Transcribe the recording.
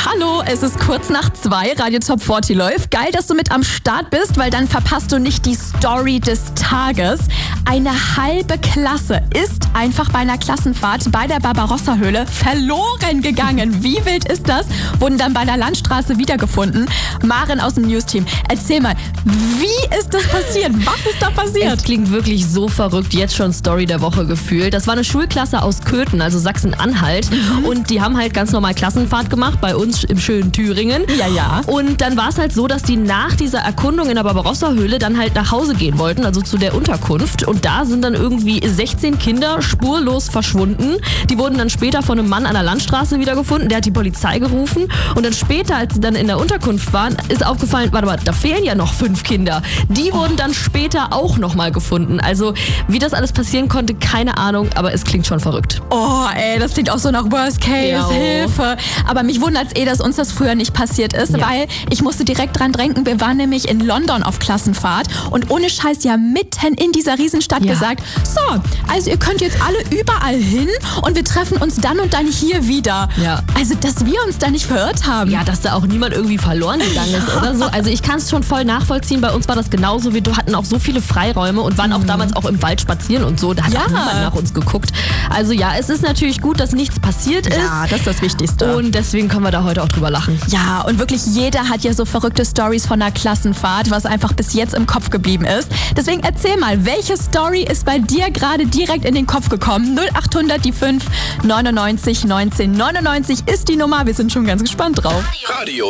Hallo, es ist kurz nach 2, Radio Top 40 läuft. Geil, dass du mit am Start bist, weil dann verpasst du nicht die Story des Tages. Eine halbe Klasse ist einfach bei einer Klassenfahrt bei der Barbarossa-Höhle verloren gegangen. Wie wild ist das? Wurden dann bei der Landstraße wiedergefunden. Maren aus dem News-Team, erzähl mal, wie ist das passiert? Was ist da passiert? Es klingt wirklich so verrückt, jetzt schon Story der Woche gefühlt. Das war eine Schulklasse aus Köthen, also Sachsen-Anhalt. Und die haben halt ganz normal Klassenfahrt gemacht bei uns im schönen Thüringen. Ja. Und dann war es halt so, dass die nach dieser Erkundung in der Barbarossa-Höhle dann halt nach Hause gehen wollten, also zu der Unterkunft. Und da sind dann irgendwie 16 Kinder spurlos verschwunden. Die wurden dann später von einem Mann an der Landstraße wiedergefunden. Der hat die Polizei gerufen. Und dann später, als sie dann in der Unterkunft waren, ist aufgefallen, warte mal, da fehlen ja noch 5 Kinder. Die wurden dann später auch nochmal gefunden. Also wie das alles passieren konnte, keine Ahnung, aber es klingt schon verrückt. Oh, ey, das klingt auch so nach Worst Case, Ja. Hilfe. Aber mich wundert es dass uns das früher nicht passiert ist, weil ich musste direkt dran denken, wir waren nämlich in London auf Klassenfahrt und ohne Scheiß ja mitten in dieser Riesenstadt gesagt, so, also ihr könnt jetzt alle überall hin und wir treffen uns dann und dann hier wieder. Ja. Also, dass wir uns da nicht verirrt haben. Ja, dass da auch niemand irgendwie verloren gegangen ist oder so. Also ich kann es schon voll nachvollziehen. Bei uns war das genauso. Wir hatten auch so viele Freiräume und waren auch damals auch im Wald spazieren und so. Da hat auch niemand nach uns geguckt. Also ja, es ist natürlich gut, dass nichts passiert ist. Ja, das ist das Wichtigste. Und deswegen können wir da heute auch drüber lachen. Ja, und wirklich jeder hat ja so verrückte Stories von der Klassenfahrt, was einfach bis jetzt im Kopf geblieben ist. Deswegen erzähl mal, welche Story ist bei dir gerade direkt in den Kopf gekommen? 0800 die 5 99 19 99 ist die Nummer. Wir sind schon ganz gespannt drauf. Radio